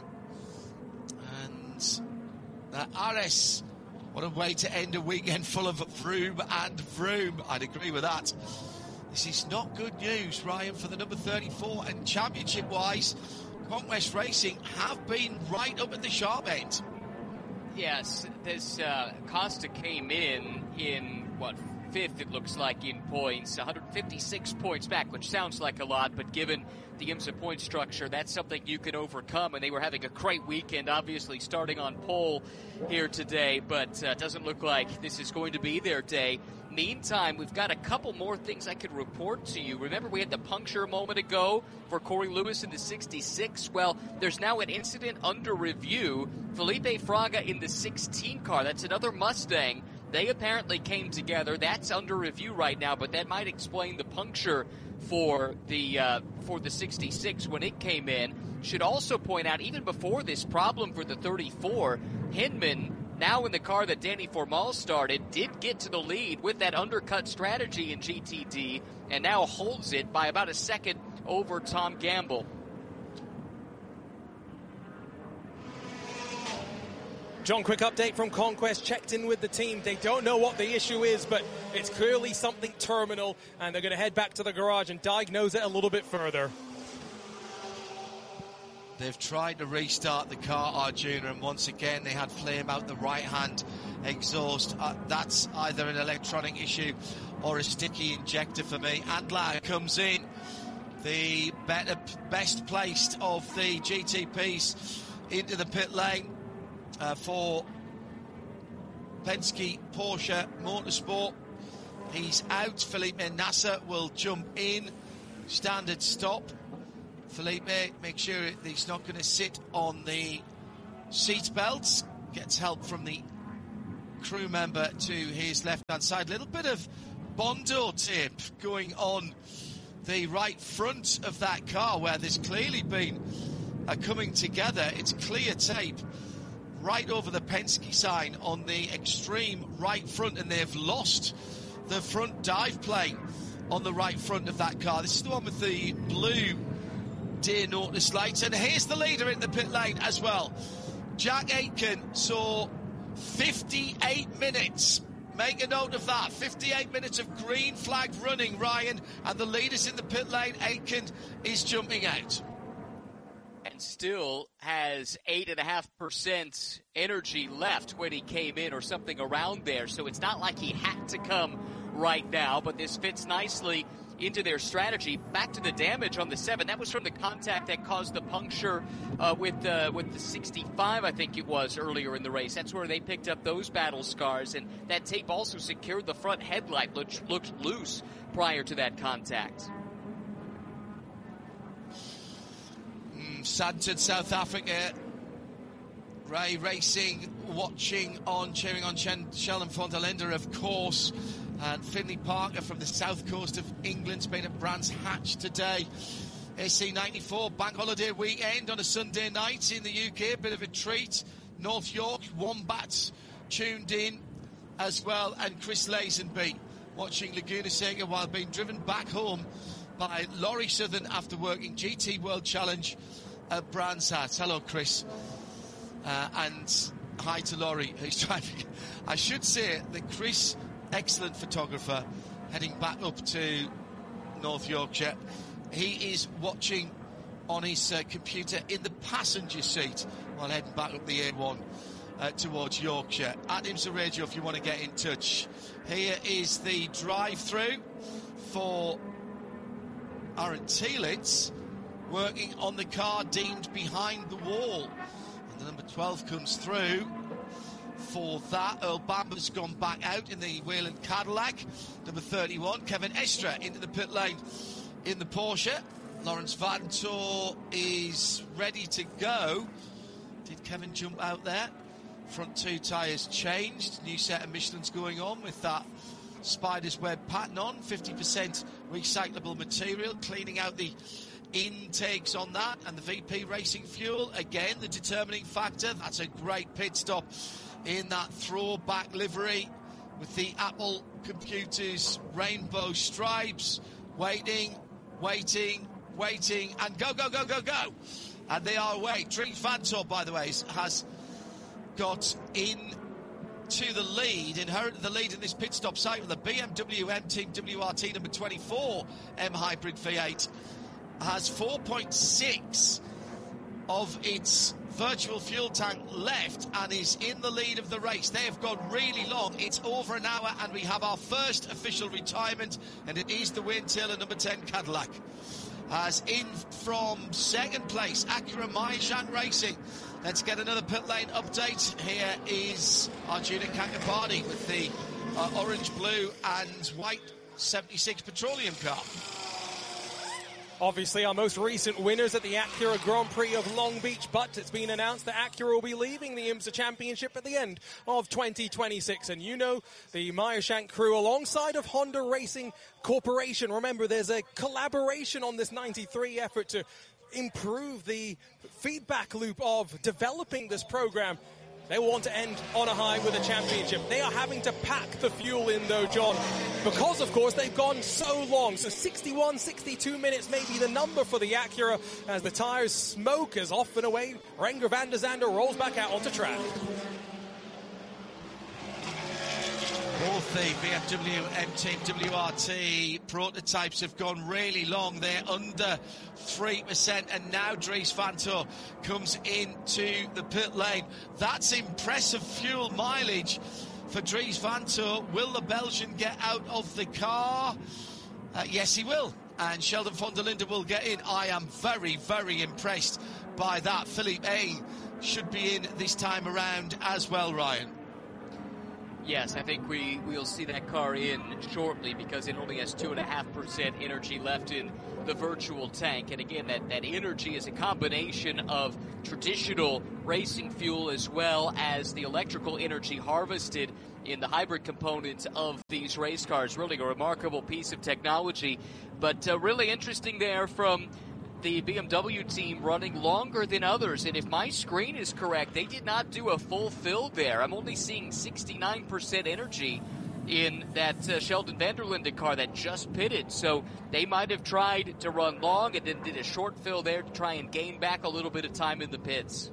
And uh, R S, what a way to end a weekend full of Vroom and Vroom. I'd agree with that. This is not good news, Ryan, for the number thirty-four. And championship-wise, Conquest Racing have been right up at the sharp end. Yes, this uh, Costa came in in, what, fifth, it looks like, in points. one hundred fifty-six points back, which sounds like a lot, but given the IMSA point structure, that's something you can overcome, and they were having a great weekend, obviously starting on pole here today, but uh, doesn't look like this is going to be their day. Meantime, we've got a couple more things I could report to you. Remember, we had the puncture a moment ago for Corey Lewis in the sixty-six. Well, there's now an incident under review. Felipe Fraga in the sixteen car. That's another Mustang. They apparently came together. That's under review right now, but that might explain the puncture for the uh, for the sixty-six when it came in. Should also point out, even before this problem for the thirty-four, Hinman, now in the car that Danny Formal started, did get to the lead with that undercut strategy in G T D, and now holds it by about a second over Tom Gamble. John, quick update from Conquest. Checked in with the team. They don't know what the issue is, but it's clearly something terminal, and they're going to head back to the garage and diagnose it a little bit further. They've tried to restart the car, Arjuna, and once again they had flame out the right-hand exhaust. Uh, that's either an electronic issue or a sticky injector for me. Andlar comes in, the better, best placed of the G T Ps, into the pit lane uh, for Penske Porsche Motorsport. He's out. Felipe Nasser will jump in. Standard stop. Felipe, make sure that he's not going to sit on the seat belts. Gets help from the crew member to his left-hand side. Little bit of Bondo tip going on the right front of that car, where there's clearly been a coming together. It's clear tape right over the Penske sign on the extreme right front, and they've lost the front dive plane on the right front of that car. This is the one with the blue deer notice lights, and here's the leader in the pit lane as well. Jack Aitken saw fifty-eight minutes. Make a note of that. fifty-eight minutes of green flag running, Ryan, and the leader's in the pit lane. Aitken is jumping out. And still has eight point five percent energy left when he came in, or something around there. So it's not like he had to come right now, but this fits nicely into their strategy. Back to the damage on the seven. That was from the contact that caused the puncture uh, with, uh, with the sixty-five, I think it was, earlier in the race. That's where they picked up those battle scars, and that tape also secured the front headlight, which looked loose prior to that contact. Santon, South Africa. Ray Racing watching on, cheering on Chen, Sheldon von der Linde, of course. And Finley Parker from the south coast of England's been at Brands Hatch today. A C ninety-four bank holiday weekend on a Sunday night in the U K. A bit of a treat. North York, Wombats tuned in as well. And Chris Lazenby watching Laguna Seca while being driven back home by Laurie Southern after working G T World Challenge at Brands Hatch. Hello, Chris. Uh, and hi to Laurie, who's driving. I should say that Chris, excellent photographer, heading back up to North Yorkshire. He is watching on his uh, computer in the passenger seat while heading back up the A one uh, towards Yorkshire. At IMSA Radio if you want to get in touch. Here is the drive-through for Aaron Tielitz, working on the car deemed behind the wall. And the number twelve comes through for that. Earl Bamber's gone back out in the Wayland Cadillac. Number thirty-one, Kevin Estra into the pit lane in the Porsche. Lawrence Vantor is ready to go. Did Kevin jump out there? Front two tyres changed. New set of Michelin's going on with that spider's web pattern on. fifty percent recyclable material, cleaning out the intakes on that. And the V P Racing fuel, again, the determining factor. That's a great pit stop in that throwback livery with the Apple Computers rainbow stripes. Waiting, waiting, waiting, and go, go, go, go, go. And they are away. Dries Vanthoor, by the way, has got in to the lead, inherited the lead in this pit stop cycle. The B M W M Team W R T number twenty-four M Hybrid V eight has four point six of its virtual fuel tank left and is in the lead of the race. They have gone really long. It's over an hour and we have our first official retirement, and it is the Wayne Taylor number ten Cadillac. As in from second place, Acura Meyer-Shank Racing. Let's get another pit lane update. Here is Arjuna Kankapani with the uh, orange, blue and white seventy-six Petroleum car. Obviously, our most recent winners at the Acura Grand Prix of Long Beach, but it's been announced that Acura will be leaving the IMSA Championship at the end of twenty twenty-six. And you know, the Meyer-Shank crew alongside of Honda Racing Corporation. Remember, there's a collaboration on this ninety-three effort to improve the feedback loop of developing this program. They want to end on a high with a championship. They are having to pack the fuel in, though, John, because, of course, they've gone so long. So sixty-one, sixty-two minutes may be the number for the Acura as the tyres smoke as off and away Renger van der Zande rolls back out onto track. Both the B M W M Team W R T prototypes have gone really long. They're under three percent, and now Dries Vanthoor comes into the pit lane. That's impressive fuel mileage for Dries Vanthoor. Will the Belgian get out of the car? Uh, yes, he will. And Sheldon von der Linde will get in. I am very, very impressed by that. Philippe A should be in this time around as well, Ryan. Yes, I think we will see that car in shortly because it only has two and a half percent energy left in the virtual tank. And again, that, that energy is a combination of traditional racing fuel as well as the electrical energy harvested in the hybrid components of these race cars. Really a remarkable piece of technology, but uh, really interesting there from the B M W team, running longer than others. And if my screen is correct, they did not do a full fill there. I'm only seeing sixty-nine percent energy in that uh, Sheldon van der Linde car that just pitted. So they might have tried to run long and then did a short fill there to try and gain back a little bit of time in the pits.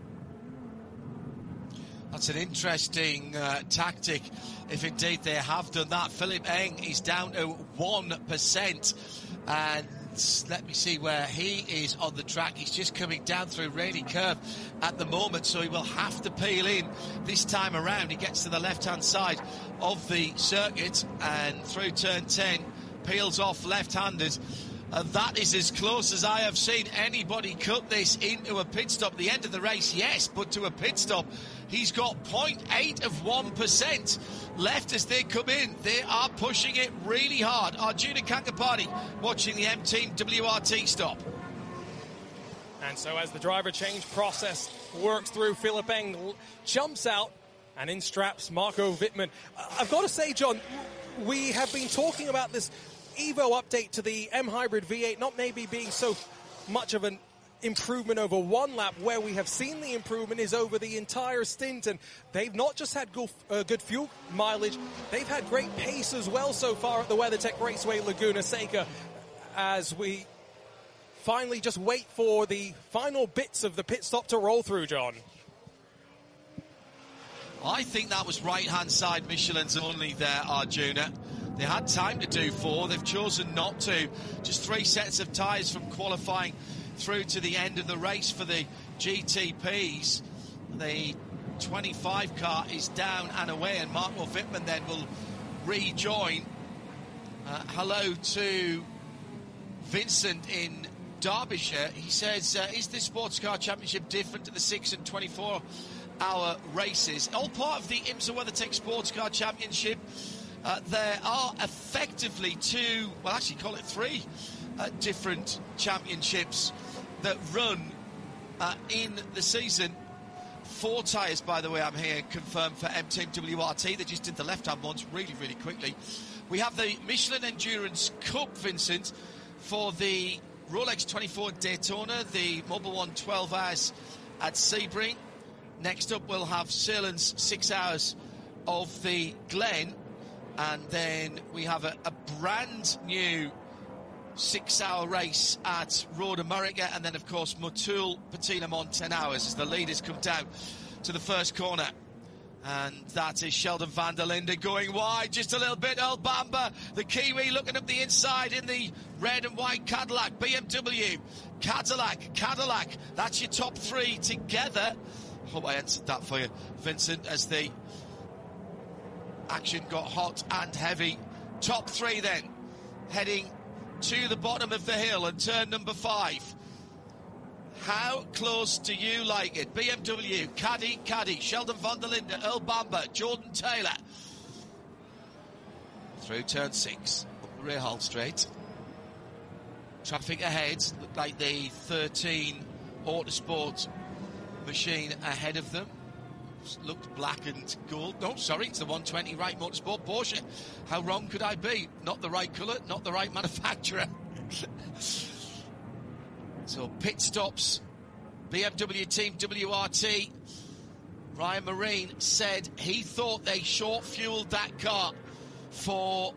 That's an interesting uh, tactic, if indeed they have done that. Philip Eng is down to one percent, and let me see where he is on the track. He's just coming down through Raleigh Curve at the moment, so he will have to peel in this time around. He gets to the left-hand side of the circuit and through turn ten, peels off left-handed. Uh, that is as close as I have seen anybody cut this into a pit stop. The end of the race, yes, but to a pit stop, he's got zero point eight of one percent left as they come in. They are pushing it really hard. Arjuna Kankapati watching the M-Team W R T stop. And so as the driver change process works through, Philip Eng jumps out and in straps Marco Wittmann. I've got to say, John, we have been talking about this Evo update to the M-Hybrid V eight not maybe being so much of an improvement over one lap. Where we have seen the improvement is over the entire stint, and they've not just had good, uh, good fuel mileage, they've had great pace as well so far at the WeatherTech Raceway Laguna Seca, as we finally just wait for the final bits of the pit stop to roll through, John. I think that was right-hand side Michelin's only there, Arjuna. They had time to do four. They've chosen not to. Just three sets of tyres from qualifying through to the end of the race for the G T Ps. The twenty-five car is down and away, and Marco Wittmann then will rejoin. Uh, hello to Vincent in Derbyshire. He says, uh, is the Sports Car Championship different to the six and twenty-four hour races? All part of the IMSA WeatherTech Sports Car Championship. Uh, there are effectively two, well actually call it three, uh, different championships that run uh, in the season. Four tyres, by the way, I'm here, confirmed for M-Team W R T. They just did the left-hand ones really, really quickly. We have the Michelin Endurance Cup, Vincent, for the Rolex twenty-four Daytona, the Mobil One twelve hours at Sebring. Next up, we'll have Sirlin's six hours of the Glen. And then we have a, a brand new six-hour race at Road America. And then, of course, Motul Patinamon ten hours as the leaders come down to the first corner. And that is Sheldon van der Linde going wide just a little bit. Earl Bamber, the Kiwi, looking up the inside in the red and white Cadillac. B M W, Cadillac, Cadillac. That's your top three together. Hope I answered that for you, Vincent, as the action got hot and heavy. Top three then, heading to the bottom of the hill and turn number five. How close do you like it? B M W, Caddy, Caddy, Sheldon van der Linde, Earl Bamber, Jordan Taylor. Through turn six, up the rear hold straight. Traffic ahead, look like the thirteen Autosport machine ahead of them. Looked black and gold. No, sorry, it's the one twenty Wright Motorsport Porsche. How wrong could I be? Not the right colour, not the right manufacturer. So pit stops, B M W Team W R T. Ryan Marine said he thought they short fueled that car for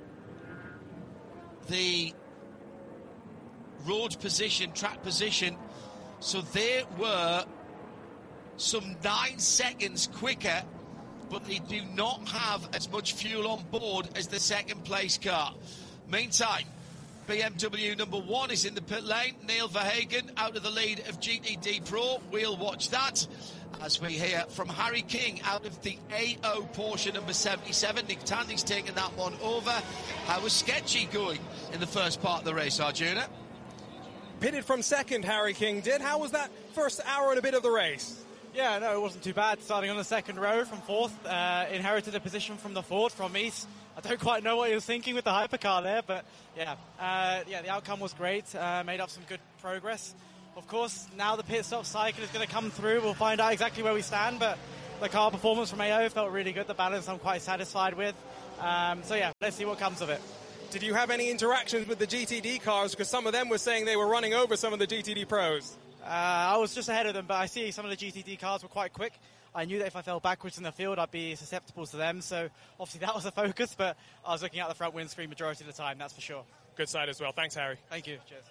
the road position, track position. So they were some nine seconds quicker, but they do not have as much fuel on board as the second place car. Meantime, B M W number one is in the pit lane. Neil Verhagen out of the lead of G T D Pro. We'll watch that as we hear from Harry King out of the A O Porsche number seventy-seven. Nick Tandy's taking that one over. How was Sketchy going in the first part of the race, Arjuna? Pitted from second, Harry King did. How was that first hour and a bit of the race? Yeah, no, it wasn't too bad. Starting on the second row from fourth, uh, inherited a position from the Ford from East. I don't quite know what he was thinking with the hypercar there, but yeah, uh, yeah, the outcome was great. Uh, made up some good progress. Of course, now the pit stop cycle is going to come through. We'll find out exactly where we stand, but the car performance from A O felt really good. The balance I'm quite satisfied with. Um, so yeah, let's see what comes of it. Did you have any interactions with the G T D cars? Because some of them were saying they were running over some of the G T D pros. Uh, I was just ahead of them, but I see some of the G T D cars were quite quick. I knew that if I fell backwards in the field, I'd be susceptible to them. So obviously that was a focus, but I was looking at the front windscreen majority of the time, that's for sure. Good side as well. Thanks, Harry. Thank you. Cheers.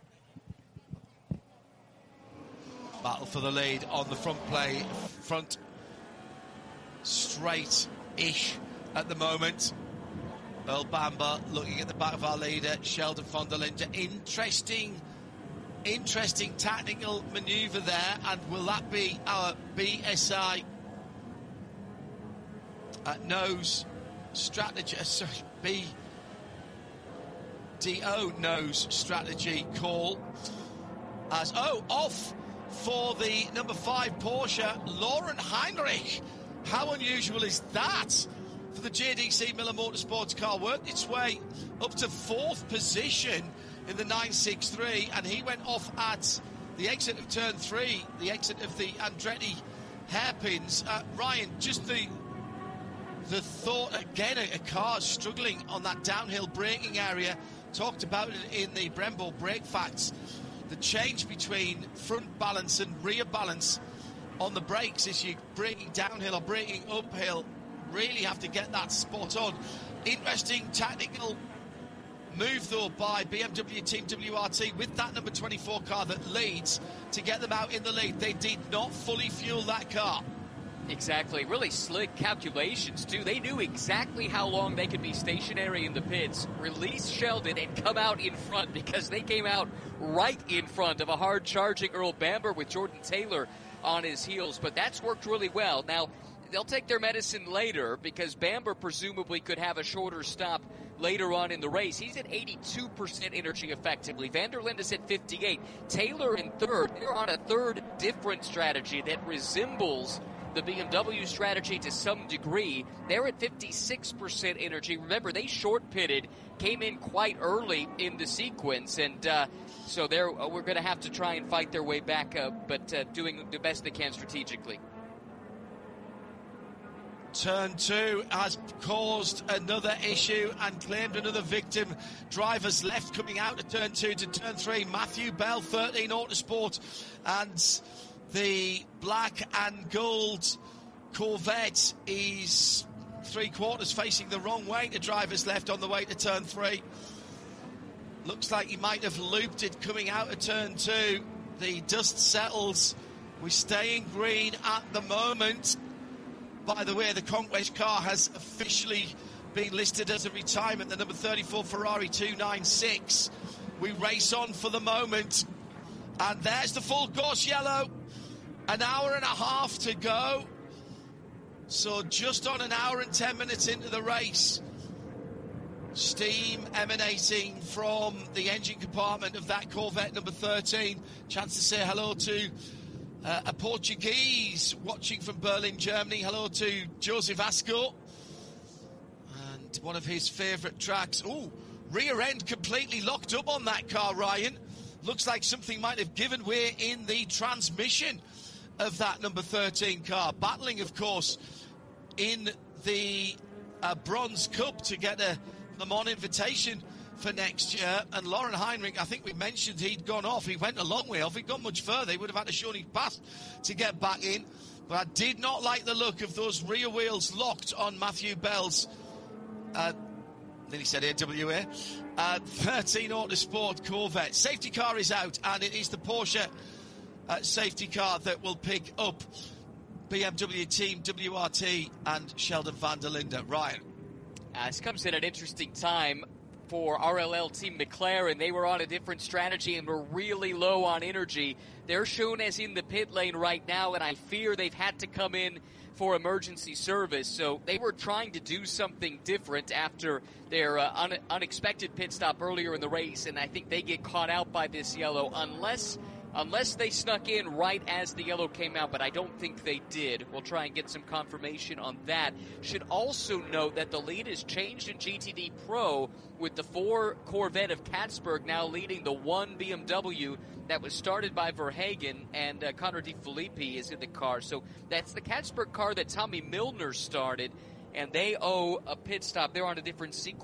Battle for the lead on the front play, front straight-ish at the moment. Earl Bamber looking at the back of our leader, Sheldon van der Linde. Interesting Interesting tactical manoeuvre there, and will that be our B S I uh, nose strategy, uh, sorry, B D O nose strategy call? As, oh, off for the number five Porsche, Lauren Heinrich. How unusual is that for the J D C Miller Motorsports car? Worked its way up to fourth position in the nine sixty-three, and he went off at the exit of turn three, the exit of the Andretti hairpins. Uh, Ryan, just the the thought, again, a, a car struggling on that downhill braking area. Talked about it in the Brembo brake facts. The change between front balance and rear balance on the brakes as you're braking downhill or braking uphill. Really have to get that spot on. Interesting tactical move, though, by B M W Team W R T with that number twenty-four car that leads to get them out in the lead. They did not fully fuel that car. Exactly. Really slick calculations, too. They knew exactly how long they could be stationary in the pits, release Sheldon, and come out in front, because they came out right in front of a hard-charging Earl Bamber with Jordan Taylor on his heels. But that's worked really well. Now, they'll take their medicine later, because Bamber presumably could have a shorter stop later on in the race. He's at eighty-two percent energy effectively. Van der Linde is at fifty-eight. Taylor in third. They're on a third different strategy that resembles the B M W strategy to some degree. They're at fifty-six percent energy. Remember, they short pitted, came in quite early in the sequence, and uh, so they're, uh, we're going to have to try and fight their way back up, but uh, doing the best they can strategically. Turn two has caused another issue and claimed another victim. Drivers left coming out of turn two to turn three. Matthew Bell, thirteen Autosport, and the black and gold Corvette is three quarters facing the wrong way to drivers left on the way to turn three. Looks like he might have looped it coming out of turn two. The dust settles. We stay in green at the moment. By the way, the Conquest car has officially been listed as a retirement, the number thirty-four Ferrari two ninety-six. We race on for the moment. And there's the full course yellow. An hour and a half to go. So just on an hour and ten minutes into the race. Steam emanating from the engine compartment of that Corvette number thirteen. Chance to say hello to Uh, a Portuguese watching from Berlin, Germany. Hello to Joseph Asco. And one of his favourite tracks. Oh, rear end completely locked up on that car, Ryan. Looks like something might have given way in the transmission of that number thirteen car. Battling, of course, in the uh, Bronze Cup to get a Le Mans invitation for next year. And Lauren Heinrich, I think we mentioned he'd gone off. He went a long way off. He'd gone much further. He would have had to surely pass to get back in. But I did not like the look of those rear wheels locked on Matthew Bell's, uh, then he said A W A, uh, thirteen Autosport Corvette. Safety car is out, and it is the Porsche uh, safety car that will pick up B M W Team W R T and Sheldon van der Linde. Ryan. Uh, this comes at an interesting time for R L L Team McLaren. They were on a different strategy and were really low on energy. They're shown as in the pit lane right now, and I fear they've had to come in for emergency service. So they were trying to do something different after their uh, un- unexpected pit stop earlier in the race, and I think they get caught out by this yellow unless unless they snuck in right as the yellow came out, but I don't think they did. We'll try and get some confirmation on that. Should also note that the lead has changed in G T D Pro, with the four Corvette of Katzberg now leading the one B M W that was started by Verhagen, and uh, Connor DeFilippi is in the car. So that's the Katzberg car that Tommy Milner started, and they owe a pit stop. They're on a different sequence.